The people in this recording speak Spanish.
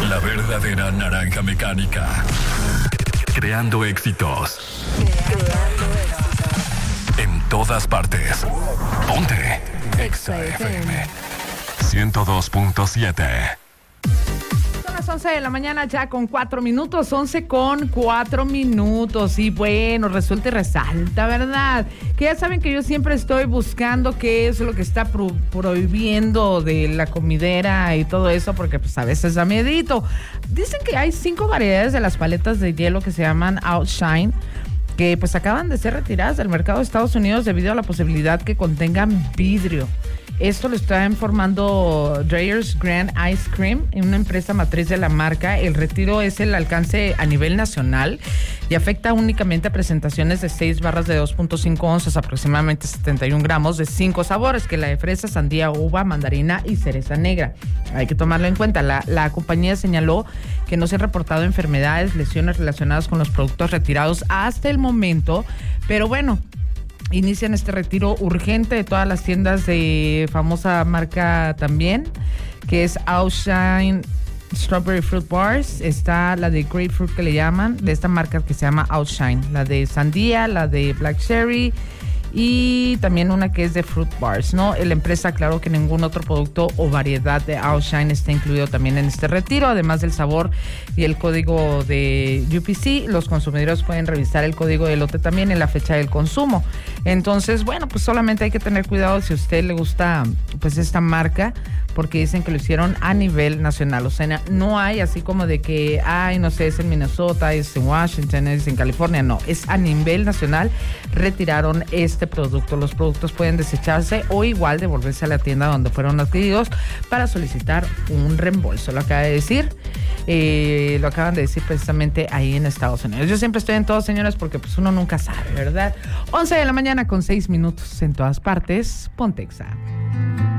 La verdadera naranja mecánica. Creando éxitos. En todas partes. Ponte Exa FM 102.7. Son las 11 de la mañana ya con 4 minutos, 11 con 4 minutos. Y bueno, resulta y resalta, ¿verdad? Que ya saben que yo siempre estoy buscando qué es lo que está prohibiendo de la comidera y todo eso, porque pues a veces da miedito. Dicen que hay 5 variedades de las paletas de hielo que se llaman Outshine, que pues acaban de ser retiradas del mercado de Estados Unidos debido a la posibilidad que contengan vidrio. Esto lo está informando Dreyer's Grand Ice Cream, una empresa matriz de la marca. El retiro es el alcance a nivel nacional y afecta únicamente a presentaciones de 6 barras de 2.5 onzas, aproximadamente 71 gramos, de 5 sabores, que la de fresa, sandía, uva, mandarina y cereza negra. Hay que tomarlo en cuenta. La compañía señaló que no se han reportado enfermedades, lesiones relacionadas con los productos retirados hasta el momento, pero bueno, inician este retiro urgente de todas las tiendas de famosa marca también, que es Outshine Strawberry Fruit Bars. Está la de Grapefruit, que le llaman, de esta marca que se llama Outshine. La de sandía, la de Black Cherry y también una que es de Fruit Bars, ¿no? La empresa aclaró que ningún otro producto o variedad de Outshine está incluido también en este retiro. Además del sabor y el código de UPC, los consumidores pueden revisar el código de lote también en la fecha del consumo. Entonces, bueno, pues solamente hay que tener cuidado si a usted le gusta pues esta marca, porque dicen que lo hicieron a nivel nacional. O sea, no hay así como de que, ay, no sé, es en Minnesota, es en Washington, es en California. No, es a nivel nacional. Retiraron este producto. Los productos pueden desecharse o igual devolverse a la tienda donde fueron adquiridos para solicitar un reembolso. Lo acaba de decir, lo acaban de decir precisamente ahí en Estados Unidos. Yo siempre estoy en todo, señoras, porque pues uno nunca sabe, ¿verdad? 11 de la mañana con 6 minutos en todas partes. Ponte Exa.